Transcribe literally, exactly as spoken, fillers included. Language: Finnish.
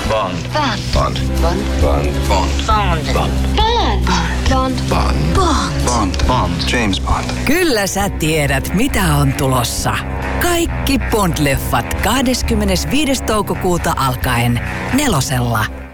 Bond. Bond. Bond. Bond. Bond. Bond. Bond. Bond. Bond. Bond. Bond. Bond. Bond. James Bond. Kyllä sä tiedät, mitä on tulossa. Kaikki Bond-leffat kahdeskymmenesviides toukokuuta alkaen nelosella.